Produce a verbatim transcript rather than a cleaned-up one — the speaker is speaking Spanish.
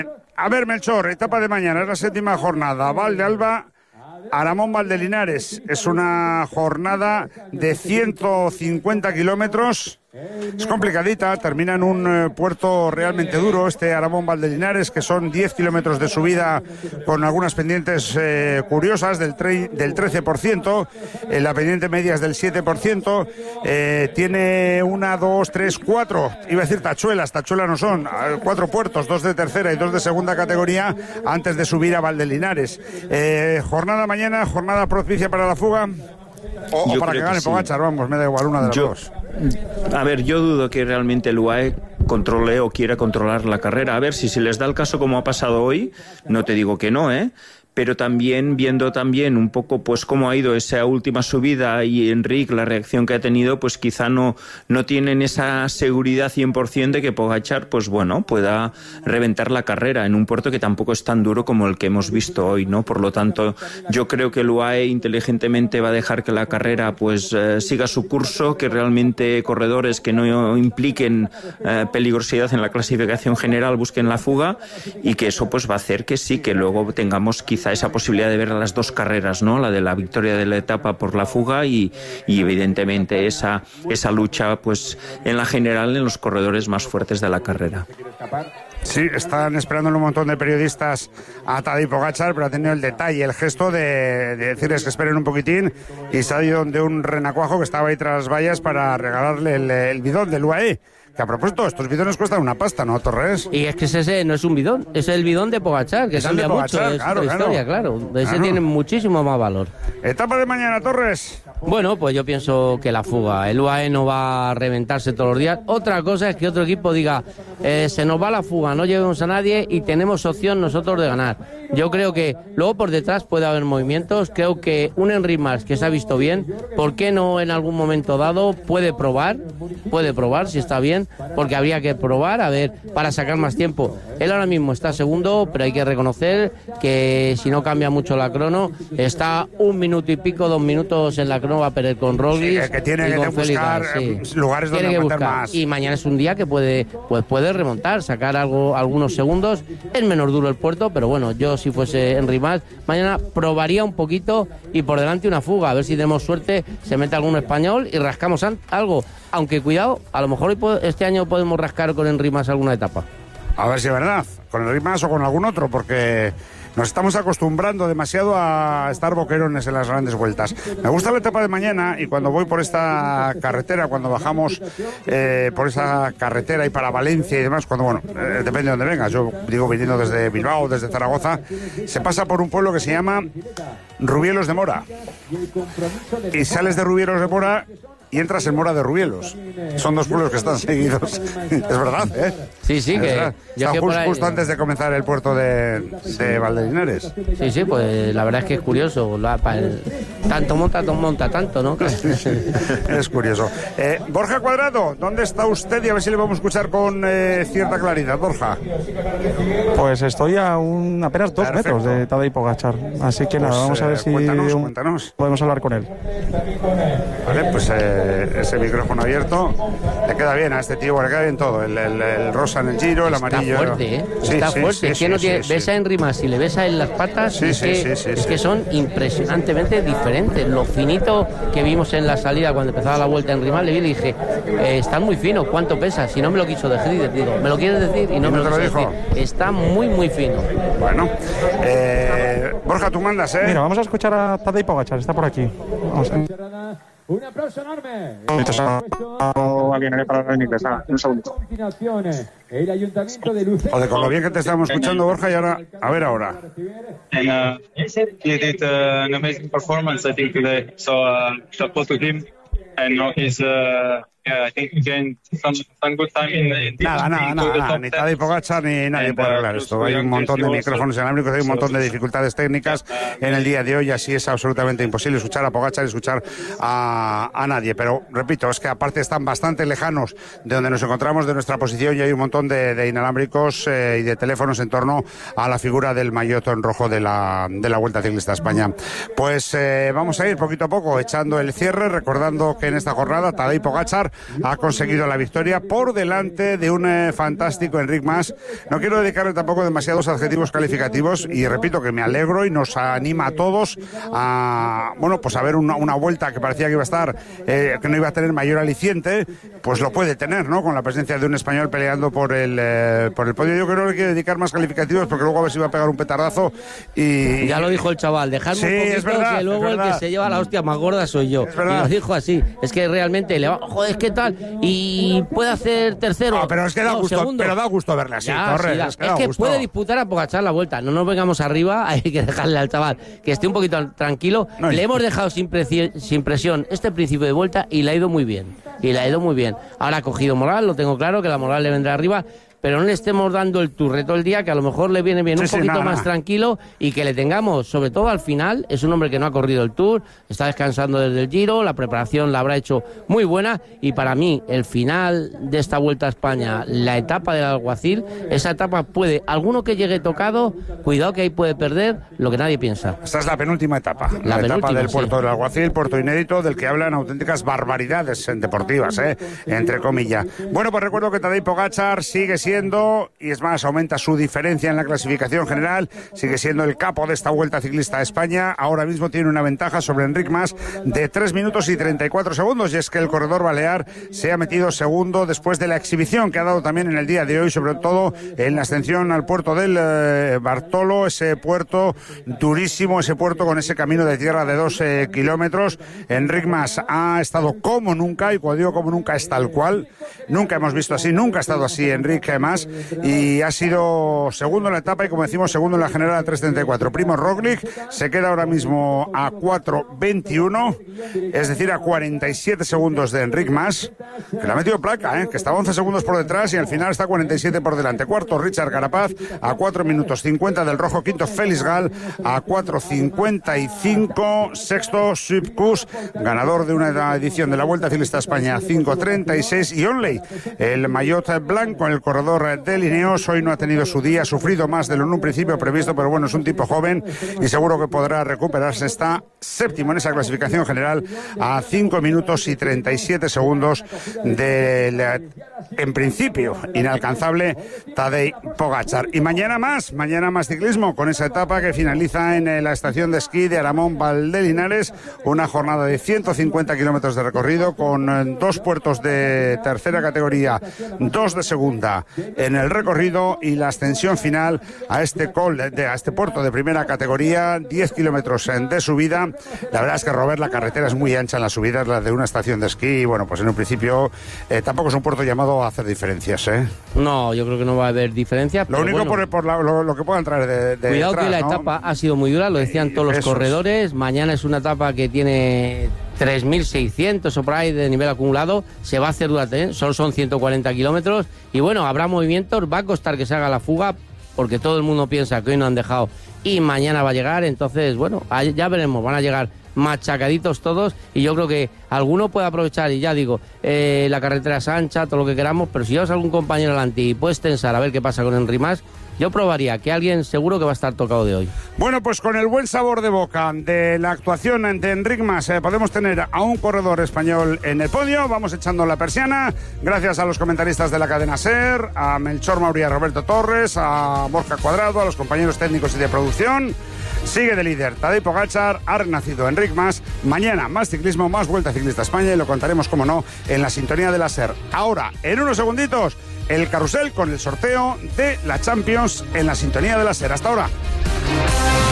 A ver, Melchor, etapa de mañana, es la séptima jornada. Valdealba, Aramón Valdelinares. Es una jornada de ciento cincuenta kilómetros. Es complicadita, termina en un eh, puerto realmente duro, este Aramón Valdelinares, que son diez kilómetros de subida con algunas pendientes eh, curiosas del, tre del trece por ciento, eh, la pendiente media es del siete por ciento, eh, tiene una, dos, tres, cuatro, iba a decir tachuelas, tachuelas no son, cuatro puertos, dos de tercera y dos de segunda categoría antes de subir a Valdelinares. Eh, jornada mañana, jornada propicia para la fuga. O, o para que gane que Pogačar, sí. Vamos, me da igual una de las yo, dos. A ver, yo dudo que realmente el U A E controle o quiera controlar la carrera. A ver, si se les da el caso como ha pasado hoy, no te digo que no, ¿eh? Pero también viendo también un poco pues cómo ha ido esa última subida y Enric, la reacción que ha tenido, pues quizá no, no tienen esa seguridad cien por ciento de que Pogačar, pues bueno, pueda reventar la carrera en un puerto que tampoco es tan duro como el que hemos visto hoy, ¿no? Por lo tanto, yo creo que el U A E inteligentemente va a dejar que la carrera pues eh, siga su curso, que realmente corredores que no impliquen eh, peligrosidad en la clasificación general busquen la fuga, y que eso pues va a hacer que sí, que luego tengamos quizá esa posibilidad de ver las dos carreras, ¿no? La de la victoria de la etapa por la fuga y, y evidentemente esa, esa lucha pues en la general en los corredores más fuertes de la carrera. Sí, están esperando un montón de periodistas a Tadej Pogačar, pero ha tenido el detalle, el gesto de, de decirles que esperen un poquitín, y se ha ido de un renacuajo que estaba ahí tras las vallas para regalarle el, el bidón del U A E. Que a propósito, estos bidones cuestan una pasta, ¿no, Torres? Y es que ese no es un bidón, es el bidón de Pogačar, que es cambia mucho, Pogačar, es claro, otra claro. historia, claro. Ese claro. tiene muchísimo más valor. Etapa de mañana, Torres. Bueno, pues yo pienso que la fuga, el U A E no va a reventarse todos los días. Otra cosa es que otro equipo diga, eh, se nos va la fuga, no llevemos a nadie y tenemos opción nosotros de ganar. Yo creo que luego por detrás puede haber movimientos, creo que un Enric Mas que se ha visto bien, ¿por qué no en algún momento dado puede probar? Puede probar si está bien, porque habría que probar, a ver, para sacar más tiempo. Él ahora mismo está segundo, pero hay que reconocer que si no cambia mucho la crono, está un minuto y pico, dos minutos en la crono, va a perder con Roglic. Sí, que tiene y que con buscar Félix, sí. lugares donde tiene que meter buscar. más. Y mañana es un día que puede, pues puede remontar, sacar algo, algunos segundos. Es menos duro el puerto, pero bueno, yo si fuese Enric Mas, mañana probaría un poquito y por delante una fuga, a ver si tenemos suerte, se mete algún español y rascamos algo. Aunque cuidado, a lo mejor este año podemos rascar con Enric Mas alguna etapa. A ver si es verdad, con Enric Mas o con algún otro, porque nos estamos acostumbrando demasiado a estar boquerones en las grandes vueltas. Me gusta la etapa de mañana, y cuando voy por esta carretera, cuando bajamos eh, por esa carretera y para Valencia y demás, cuando, bueno, eh, depende de dónde vengas, yo digo viniendo desde Bilbao, desde Zaragoza, se pasa por un pueblo que se llama Rubielos de Mora. Y sales de Rubielos de Mora y entras en Mora de Rubielos. Son dos pueblos que están seguidos. Es verdad, ¿eh? Sí, sí, que... Están justo, ahí, justo antes de comenzar el puerto de, de Valdelinares. Sí, sí, pues la verdad es que es curioso. La, el, tanto monta, monta tanto, ¿no? Es curioso. Eh, Borja Cuadrado, ¿dónde está usted? Y a ver si le vamos a escuchar con eh, cierta claridad. Borja. Pues estoy a un, apenas dos Perfecto. metros de Tadej Pogačar. Así que pues, nada, vamos a ver eh, si cuéntanos, cuéntanos. podemos hablar con él. Vale, pues... Eh, ese micrófono abierto le queda bien a este tío, le queda bien todo, el, el, el rosa en el giro, el está amarillo. Fuerte, ¿eh? Sí, está sí, fuerte, sí, es que sí, no sí, tiene, sí, ves sí. a Enric Mas y le ves a en las patas, sí, es, sí, que, sí, sí, es sí. que son impresionantemente diferentes. Lo finito que vimos en la salida cuando empezaba la vuelta Enric Mas, le vi y dije, eh, están muy finos, ¿cuánto pesa? Si no me lo quiso decir, digo, ¿me lo quieres decir? Y no, ¿Y me no lo, te lo quiso dijo? decir. Está muy, muy fino. Bueno, eh, Borja, tú mandas, ¿eh? Mira, vamos a escuchar a Tadej Pogačar, está por aquí. Vamos a ver. Un aplauso enorme. Alguien para en inglés, un segundo. El ayuntamiento de Lucena. Joder, con lo bien que te estábamos escuchando, Borja, y ahora, a ver ahora. And uh, he did uh, an amazing performance, I think, today. So, uh, chapeau to him. And now he's, uh, yeah, I think again some, some good time in, in Nada, nada, nada, nada, ni Tadej Pogačar ni nadie puede arreglar esto. Hay un montón de micrófonos inalámbricos, hay un montón de dificultades técnicas en el día de hoy, así es absolutamente imposible escuchar a Pogačar y escuchar a, a nadie. Pero, repito, es que aparte están bastante lejanos de donde nos encontramos, de nuestra posición, y hay un montón de, de inalámbricos eh, y de teléfonos en torno a la figura del maillot en rojo de la, de la Vuelta Ciclista a España. Pues eh, vamos a ir poquito a poco echando el cierre, recordando que en esta jornada Tadej Pogačar Pogačar ha conseguido la victoria por delante de un eh, fantástico Enric Mas. No quiero dedicarle tampoco demasiados adjetivos calificativos y repito que me alegro y nos anima a todos a, bueno, pues a ver una, una vuelta que parecía que iba a estar, eh, que no iba a tener mayor aliciente, pues lo puede tener, ¿no? Con la presencia de un español peleando por el, eh, por el podio. Yo creo que no le quiero dedicar más calificativos porque luego a ver si va a pegar un petardazo y... Ya lo dijo el chaval, dejadme sí, un poquito, es verdad, que luego es el que se lleva la hostia más gorda soy yo. Es verdad. Y lo dijo así, es que realmente le va, joder, ¿qué tal? Y puede hacer tercero. No, pero es que da no, gusto, segundo. pero da gusto verle así, Ya, Torres, sí, da. es que, es da que gusto. puede disputar a Pogačar la vuelta, no nos vengamos arriba, hay que dejarle al chaval que esté un poquito tranquilo. No, le y... hemos dejado sin, presi- sin presión este principio de vuelta y le ha ido muy bien, y le ha ido muy bien. Ahora ha cogido moral, lo tengo claro, que la moral le vendrá arriba, pero no le estemos dando el turre todo el día, que a lo mejor le viene bien sí, un sí, poquito nada, más nada. tranquilo y que le tengamos, sobre todo al final, es un hombre que no ha corrido el Tour, está descansando desde el Giro, la preparación la habrá hecho muy buena y para mí el final de esta Vuelta a España, la etapa del Alguacil, esa etapa puede, alguno que llegue tocado, cuidado que ahí puede perder lo que nadie piensa. Esta es la penúltima etapa, La la, etapa penúltima, del puerto sí. del Alguacil, puerto inédito, del que hablan auténticas barbaridades deportivas, ¿eh? Entre comillas. Bueno, pues recuerdo que Tadej Pogačar sigue siendo, y es más, aumenta su diferencia en la clasificación general, sigue siendo el capo de esta Vuelta Ciclista a España, ahora mismo tiene una ventaja sobre Enric Mas de tres minutos y treinta y cuatro segundos, y es que el corredor balear se ha metido segundo después de la exhibición que ha dado también en el día de hoy, sobre todo en la ascensión al puerto del eh, Bartolo, ese puerto durísimo, ese puerto con ese camino de tierra de dos eh, kilómetros. Enric Mas ha estado como nunca, y cuando digo como nunca es tal cual, nunca hemos visto así, nunca ha estado así Enric Mas, y ha sido segundo en la etapa y, como decimos, segundo en la general a tres treinta y cuatro. Primož Roglič se queda ahora mismo a cuatro veintiuno, es decir, a cuarenta y siete segundos de Enric Mas, que le ha metido placa, ¿eh? Que estaba once segundos por detrás y al final está cuarenta y siete por delante. Cuarto, Richard Carapaz a cuatro minutos cincuenta del rojo. Quinto, Félix Gal a cuatro cincuenta y cinco. Sexto, Sepp Kuss, ganador de una edición de la Vuelta Ciclista a España, cinco treinta y seis. Y Onley, el maillot blanco, el corredor de Ineos, hoy no ha tenido su día, ha sufrido más de lo en un principio previsto, pero bueno, es un tipo joven y seguro que podrá recuperarse. Está séptimo en esa clasificación general a cinco minutos y treinta y siete segundos del, en principio, inalcanzable Tadej Pogačar. Y mañana más, mañana más ciclismo, con esa etapa que finaliza en la estación de esquí de Aramón Valdelinares, una jornada de ciento cincuenta kilómetros de recorrido con dos puertos de tercera categoría, dos de segunda en el recorrido y la ascensión final a este col, de, a este puerto de primera categoría, diez kilómetros de subida. La verdad es que, Robert, la carretera es muy ancha en las subidas, la de una estación de esquí, y bueno, pues en un principio eh, tampoco es un puerto llamado a hacer diferencias, ¿eh? No, yo creo que no va a haber diferencia. Lo único bueno, por, por la, lo, lo que puedan traer de, de cuidado detrás, que la ¿no? etapa ha sido muy dura, lo decían todos los Eso es. corredores. Mañana es una etapa que tiene tres mil seiscientos o por ahí de nivel acumulado, se va a hacer dura, ¿eh? Solo son ciento cuarenta kilómetros y bueno, habrá movimientos, va a costar que se haga la fuga porque todo el mundo piensa que hoy no han dejado y mañana va a llegar, entonces bueno, ya veremos, van a llegar machacaditos todos y yo creo que alguno puede aprovechar y ya digo, eh, la carretera es ancha, todo lo que queramos, pero si llevas algún compañero delante y puedes tensar a ver qué pasa con Enric Mas, yo probaría que alguien seguro que va a estar tocado de hoy. Bueno, pues con el buen sabor de boca de la actuación de Enric Mas eh, podemos tener a un corredor español en el podio. Vamos echando la persiana, gracias a los comentaristas de la cadena SER, a Melchor Mauri, a Roberto Torres, a Borja Cuadrado, a los compañeros técnicos y de producción. Sigue de líder Tadej Pogačar, ha renacido Enric Mas. Mañana más ciclismo, más Vuelta Ciclista a España y lo contaremos, como no, en la sintonía de la SER. Ahora, en unos segunditos, el carrusel con el sorteo de la Champions en la sintonía de la SER. Hasta ahora.